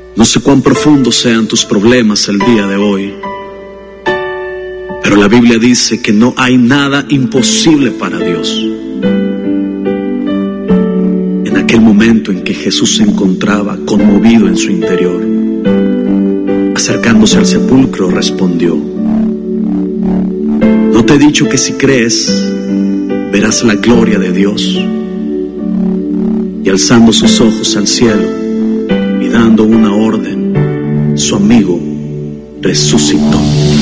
No sé cuán profundos sean tus problemas el día de hoy, pero la Biblia dice que no hay nada imposible para Dios. En aquel momento en que Jesús se encontraba conmovido en su interior, acercándose al sepulcro, respondió: ¿no te he dicho que si crees, verás la gloria de Dios? Y alzando sus ojos al cielo y dando una orden, su amigo resucitó.